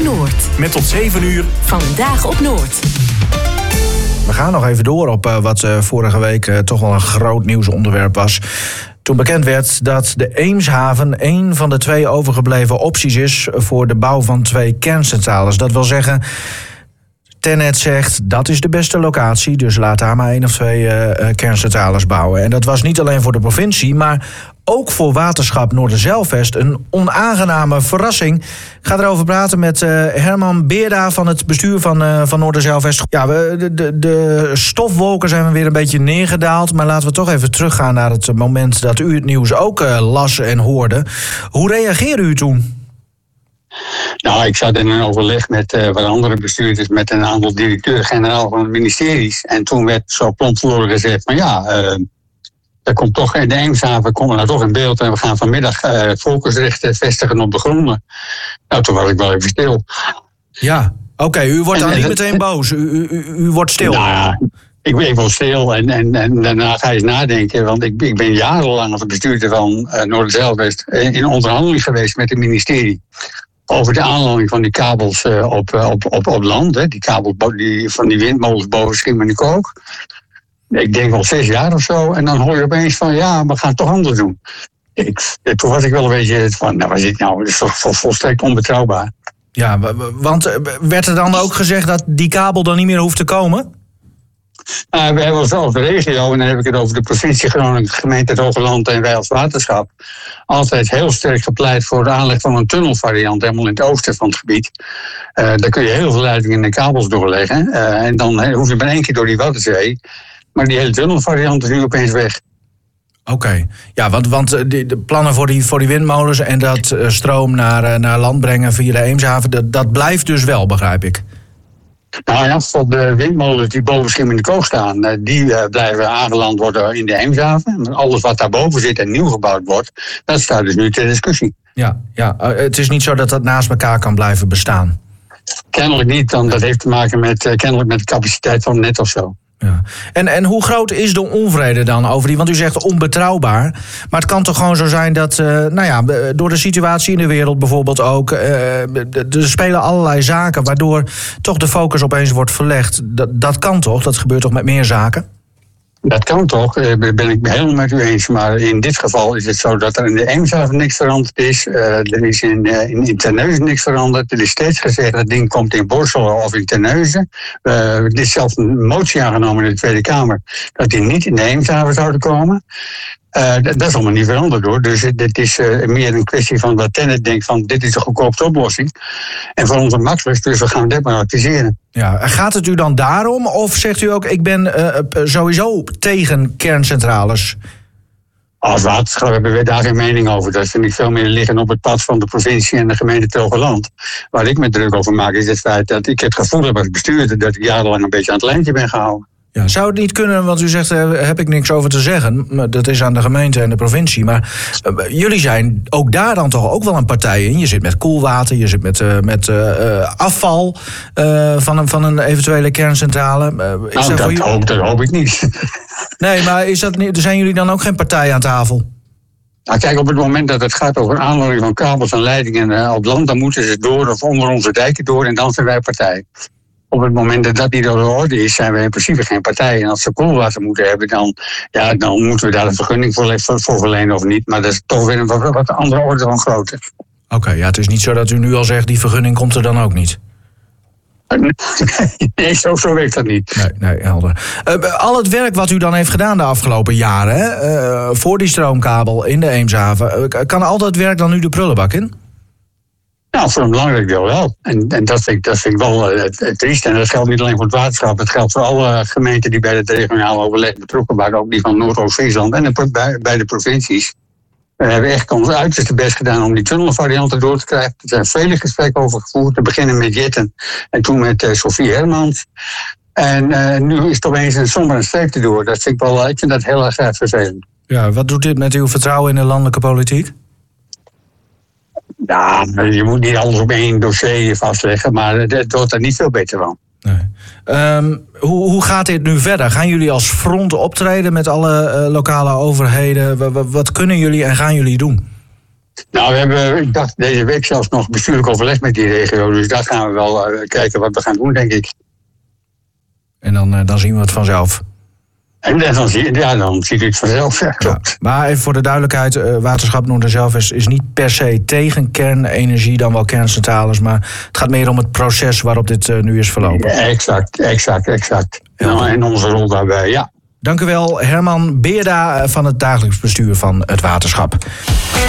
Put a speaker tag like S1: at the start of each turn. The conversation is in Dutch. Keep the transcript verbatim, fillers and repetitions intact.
S1: Noord.
S2: Met tot zeven uur.
S1: Vandaag op Noord.
S3: We gaan nog even door op uh, wat uh, vorige week uh, toch wel een groot nieuwsonderwerp was. Toen bekend werd dat de Eemshaven één van de twee overgebleven opties is voor de bouw van twee kerncentrales. Dat wil zeggen, TenneT zegt dat is de beste locatie, dus laat daar maar één of twee uh, kerncentrales bouwen. En dat was niet alleen voor de provincie, maar ook voor Waterschap Noorderzijlvest een onaangename verrassing. Ik ga erover praten met uh, Herman Beerda van het bestuur van, uh, van Noorderzijlvest. Ja, we, de, de, de stofwolken zijn weer een beetje neergedaald, maar laten we toch even teruggaan naar het moment dat u het nieuws ook uh, las en hoorde. Hoe reageerde u toen?
S4: Nou, ik zat in een overleg met uh, wat andere bestuurders, met een aantal directeur-generaal van de ministeries. En toen werd zo plomp verloren gezegd van ja, uh, er komt toch in de Eemshaven komen we nou toch in beeld en we gaan vanmiddag uh, focusrechten vestigen op de gronden. Nou, toen was ik wel even stil.
S3: Ja, oké, okay, u wordt dan en, niet meteen
S4: en,
S3: boos, u, u, u, u wordt stil.
S4: Nou ja, ik ben wel stil en, en, en daarna ga je eens nadenken, want ik, ik ben jarenlang als bestuurder van uh, Noorderzijlvest in onderhandeling geweest met het ministerie. Over de aanlanding van die kabels uh, op, op, op, op land. Hè. Die kabels die, van die windmolens boven Schiermonnikoog. Ik denk al zes jaar of zo. En dan hoor je opeens van ja, we gaan het toch anders doen. Ik, toen was ik wel een beetje van, nou, wat is dit nou? Dat is toch vol, volstrekt onbetrouwbaar.
S3: Ja, want werd er dan ook gezegd dat die kabel dan niet meer hoeft te komen?
S4: Uh, we hebben zelf de regio, en dan heb ik het over de provincie Groningen, gemeente het Hogeland en wij als waterschap, altijd heel sterk gepleit voor de aanleg van een tunnelvariant, helemaal in het oosten van het gebied. Uh, daar kun je heel veel leidingen en kabels doorleggen. Uh, en dan hoef je maar één keer door die Waddenzee. Maar die hele tunnelvariant is nu opeens weg.
S3: Oké, okay. Ja, want, want de, de plannen voor die, voor die windmolens en dat uh, stroom naar, uh, naar land brengen via de Eemshaven, dat, dat blijft dus wel, begrijp ik.
S4: Nou ja, voor de windmolens die boven Schiermonnikoog staan, die uh, blijven aangeland worden in de Eemshaven. Alles wat daarboven zit en nieuw gebouwd wordt, dat staat dus nu ter discussie.
S3: Ja, ja, uh, het is niet zo dat dat naast elkaar kan blijven bestaan.
S4: Kennelijk niet, want dat heeft te maken met, uh, kennelijk met de capaciteit van het net of zo.
S3: Ja. En, en hoe groot is de onvrede dan over die? Want u zegt onbetrouwbaar. Maar het kan toch gewoon zo zijn dat, uh, nou ja, door de situatie in de wereld bijvoorbeeld ook, uh, er spelen allerlei zaken waardoor toch de focus opeens wordt verlegd. Dat, dat kan toch? Dat gebeurt toch met meer zaken?
S4: Dat kan toch, daar ben ik helemaal met u eens. Maar in dit geval is het zo dat er in de Eemshaven niks veranderd is. Uh, er is in, uh, in, in Terneuzen niks veranderd. Er is steeds gezegd dat het ding komt in Borselen of in Terneuzen. Uh, er is zelfs een motie aangenomen in de Tweede Kamer dat die niet in de Eemshaven zouden komen. Uh, dat, dat is allemaal niet veranderd hoor. Dus dit is uh, meer een kwestie van wat TenneT denkt van dit is de goedkoopste oplossing. En voor ons een makkelijk, dus we gaan dit maar adviseren.
S3: Ja, gaat het u dan daarom of zegt u ook ik ben uh, sowieso tegen kerncentrales?
S4: Als waterschap hebben we daar geen mening over. Dat vind ik veel meer liggen op het pad van de provincie en de gemeente het Hogeland. Waar ik me druk over maak is het feit dat ik het gevoel heb als bestuurder dat ik jarenlang een beetje aan het lijntje ben gehouden.
S3: Ja, zou het niet kunnen, want u zegt, daar heb ik niks over te zeggen. Dat is aan de gemeente en de provincie. Maar uh, jullie zijn ook daar dan toch ook wel een partij in. Je zit met koelwater, je zit met, uh, met uh, afval uh, van, een, van een eventuele kerncentrale. Uh, is
S4: nou, dat, dat, jullie... hoop, dat hoop ik niet.
S3: Nee, maar is dat niet, zijn jullie dan ook geen partij aan tafel?
S4: Nou, kijk, op het moment dat het gaat over aanlossing van kabels en leidingen uh, op land, dan moeten ze door of onder onze dijken door en dan zijn wij partij. Op het moment dat dat niet aan de orde is, zijn we in principe geen partij. En als ze koelwater moeten hebben, dan, ja, dan moeten we daar een vergunning voor, voor verlenen of niet. Maar dat is toch weer een wat, wat andere orde van grootte.
S3: Oké, okay, ja, het is niet zo dat u nu al zegt, die vergunning komt er dan ook niet.
S4: Nee, zo, zo werkt dat niet.
S3: Nee, nee, helder. Uh, al het werk wat u dan heeft gedaan de afgelopen jaren, hè, uh, voor die stroomkabel in de Eemshaven, uh, kan al dat werk dan nu de prullenbak in?
S4: Nou, voor een belangrijk deel wel. En, en dat, vind ik, dat vind ik wel uh, het, het triest. En dat geldt niet alleen voor het waterschap. Het geldt voor alle gemeenten die bij het regionale overleg betrokken waren. Ook die van Noord-Oost-Friesland en de, bij, bij de provincies. We hebben echt ons uiterste best gedaan om die tunnelvarianten door te krijgen. Er zijn vele gesprekken over gevoerd. Te beginnen met Jetten en toen met uh, Sofie Hermans. En uh, nu is het opeens een somber en streep door. Dat vind ik, wel, ik vind dat heel erg uh, vervelend.
S3: Ja, wat doet dit met uw vertrouwen in de landelijke politiek?
S4: Ja, je moet niet alles op één dossier vastleggen, maar het wordt er niet veel beter van.
S3: Nee. Um, hoe, hoe gaat dit nu verder? Gaan jullie als front optreden met alle uh, lokale overheden? W- w- wat kunnen jullie en gaan jullie doen?
S4: Nou, we hebben, ik dacht deze week zelfs nog bestuurlijk overleg met die regio. Dus daar gaan we wel uh, kijken wat we gaan doen, denk ik.
S3: En dan, uh, dan zien we het vanzelf.
S4: En dan zie, ja, dan zie ik het vanzelf. Ja, klopt.
S3: Ja, maar even voor de duidelijkheid, uh, Waterschap Noorderzelf is, is niet per se tegen kernenergie, dan wel kerncentrales. Maar het gaat meer om het proces waarop dit uh, nu is verlopen.
S4: Ja, exact, exact, exact.
S3: Ja.
S4: Nou, en onze rol daarbij, ja.
S3: Dank u wel, Herman Beerda van het dagelijks bestuur van het waterschap.